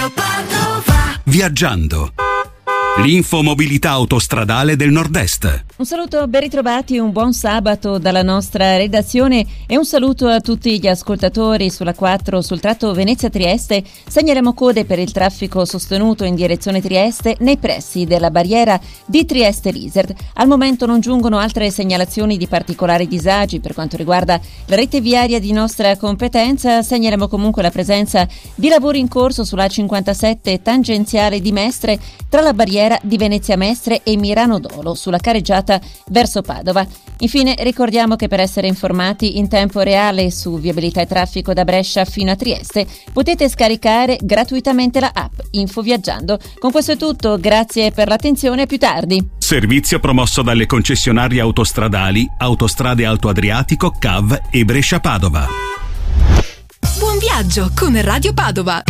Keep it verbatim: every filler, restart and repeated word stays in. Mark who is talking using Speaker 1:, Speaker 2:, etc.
Speaker 1: Radio Padova.
Speaker 2: Viaggiando. L'infomobilità autostradale del Nord-Est.
Speaker 3: Un saluto, ben ritrovati, un buon sabato dalla nostra redazione e un saluto a tutti gli ascoltatori. Sulla quattro sul tratto Venezia-Trieste segnaleremo code per il traffico sostenuto in direzione Trieste nei pressi della barriera di Trieste-Lisert. Al momento non giungono altre segnalazioni di particolari disagi per quanto riguarda la rete viaria di nostra competenza. Segnaleremo comunque la presenza di lavori in corso sulla cinquantasette tangenziale di Mestre tra la barriera di Venezia Mestre e Mirano Dolo sulla careggiata verso Padova. Infine ricordiamo che per essere informati in tempo reale su viabilità e traffico da Brescia fino a Trieste potete scaricare gratuitamente la app Info Viaggiando. Con questo è tutto, grazie per l'attenzione, a più tardi.
Speaker 2: Servizio promosso dalle concessionarie autostradali Autostrade Alto Adriatico, C A V e Brescia Padova.
Speaker 1: Buon viaggio con Radio Padova.